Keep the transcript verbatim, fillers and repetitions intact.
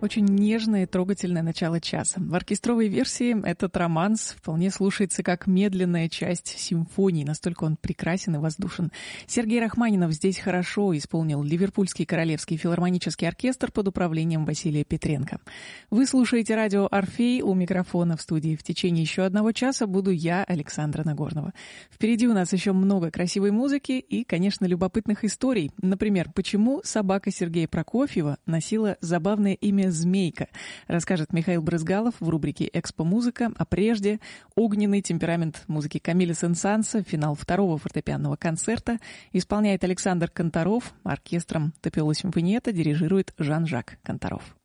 Очень нежное и трогательное начало часа. В оркестровой версии этот романс вполне слушается как медленная часть симфонии, настолько он прекрасен и воздушен. Сергей Рахманинов здесь хорошо исполнил Ливерпульский королевский филармонический оркестр под управлением Василия Петренко. Вы слушаете радио «Орфей», у микрофона в студии в течение еще одного часа буду я, Александра Нагорнова. Впереди у нас еще много красивой музыки и, конечно, любопытных историй. Например, почему собака Сергея Прокофьева носила забавное имя «Змейка», расскажет Михаил Брызгалов в рубрике «Экспо-музыка», а прежде огненный темперамент музыки Камиля Сен-Санса, финал второго фортепианного концерта, исполняет Александр Канторов, оркестром Топиола Симфониетта дирижирует Жан-Жак Канторов.